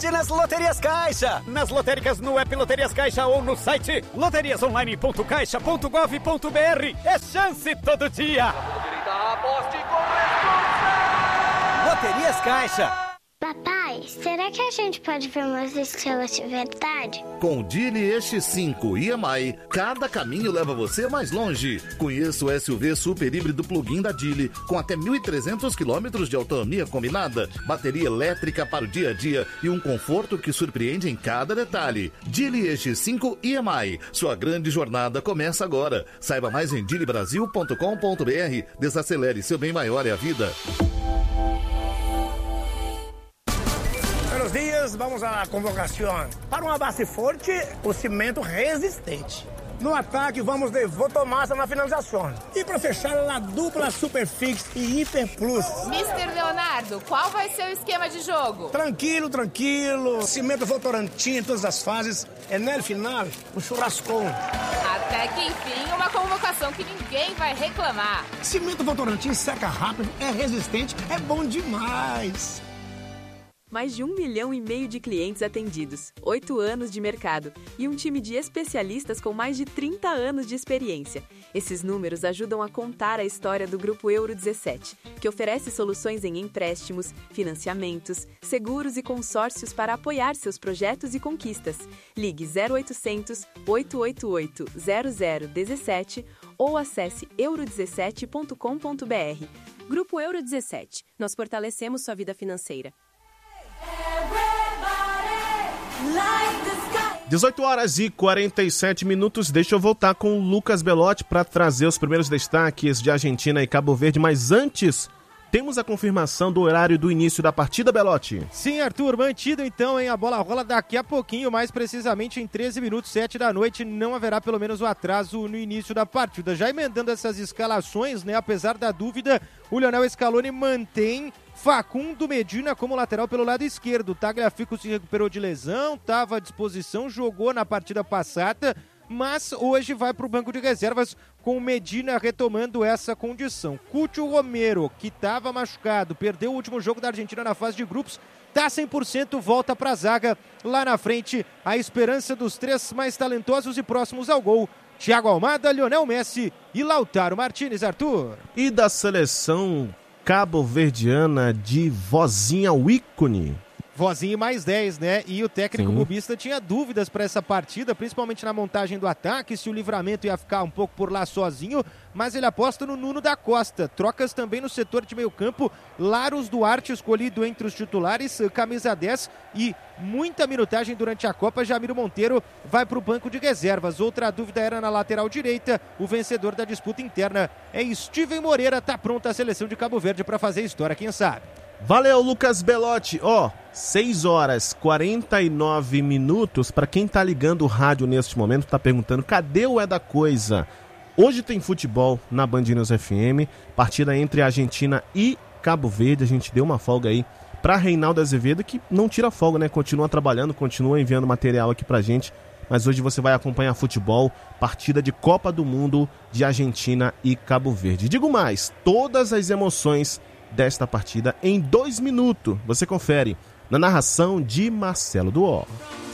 sorte nas Loterias Caixa. Nas lotéricas no app Loterias Caixa ou no site loteriasonline.caixa.gov.br. É chance todo dia. Loterias Caixa. Papai, será que a gente pode ver umas estrelas de verdade? Com o Geely EX5 EMI, cada caminho leva você mais longe. Conheça o SUV super híbrido plug-in da Geely, com até 1.300 km de autonomia combinada, bateria elétrica para o dia a dia e um conforto que surpreende em cada detalhe. Geely EX5 EMI, sua grande jornada começa agora. Saiba mais em geelybrasil.com.br. Desacelere, seu bem maior é a vida. Buenos días, vamos à convocação. Para uma base forte, o cimento resistente. No ataque, vamos de Votomassa na finalização. E para fechar, a dupla Superfix e Hiper Plus. Mr. Leonardo, qual vai ser o esquema de jogo? Tranquilo. Cimento Votorantim em todas as fases. É no final, um churrascão. Até que enfim, uma convocação que ninguém vai reclamar. Cimento Votorantim seca rápido, é resistente, é bom demais. Mais de 1,5 milhão de clientes atendidos, 8 anos de mercado e um time de especialistas com mais de 30 anos de experiência. Esses números ajudam a contar a história do Grupo Euro 17, que oferece soluções em empréstimos, financiamentos, seguros e consórcios para apoiar seus projetos e conquistas. Ligue 0800 888 0017 ou acesse euro17.com.br. Grupo Euro 17. Nós fortalecemos sua vida financeira. 18h47. Deixa eu voltar com o Lucas Belotti para trazer os primeiros destaques de Argentina e Cabo Verde, mas antes temos a confirmação do horário do início da partida, Belotti. Sim, Arthur, mantido então, hein? A bola rola daqui a pouquinho, mais precisamente em 13 minutos, 7 da noite, não haverá pelo menos o atraso no início da partida. Já emendando essas escalações, né? Apesar da dúvida, o Lionel Scaloni mantém Facundo Medina como lateral pelo lado esquerdo. Tagliafico se recuperou de lesão, estava à disposição, jogou na partida passada, mas hoje vai para o banco de reservas com o Medina retomando essa condição. Cúcio Romero, que estava machucado, perdeu o último jogo da Argentina na fase de grupos, está 100%, volta para a zaga. Lá na frente, a esperança dos três mais talentosos e próximos ao gol: Thiago Almada, Lionel Messi e Lautaro Martínez, Arthur. E da seleção cabo-verdiana de Vozinha, o ícone. Vozinha mais 10, né? E o técnico clubista tinha dúvidas para essa partida, principalmente na montagem do ataque, se o Livramento ia ficar um pouco por lá sozinho, mas ele aposta no Nuno da Costa. Trocas também no setor de meio campo. Laros Duarte escolhido entre os titulares, camisa 10, e muita minutagem durante a Copa. Jamiro Monteiro vai para o banco de reservas. Outra dúvida era na lateral direita. O vencedor da disputa interna é Steven Moreira. Tá pronta a seleção de Cabo Verde para fazer história, quem sabe. Valeu, Lucas Belotti. 6h49. Para quem tá ligando o rádio neste momento, tá perguntando, cadê o É da Coisa? Hoje tem futebol na Band News FM, partida entre Argentina e Cabo Verde. A gente deu uma folga aí para Reinaldo Azevedo, que não tira folga, né? Continua trabalhando, continua enviando material aqui pra gente. Mas hoje você vai acompanhar futebol, partida de Copa do Mundo de Argentina e Cabo Verde. Digo mais, todas as emoções desta partida em 2 minutos. Você confere na narração de Marcelo Duó.